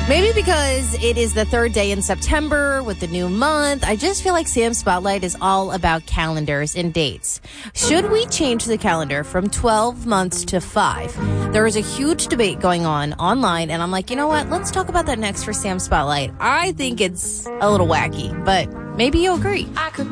Maybe because it is the third day in September with the new month. I just feel like Sam Spotlight is all about calendars and dates. Should we change the calendar from 12 months to 5? There is a huge debate going on online, and I'm like, you know what? Let's talk about that next for Sam Spotlight. I think it's a little wacky, but maybe you'll agree.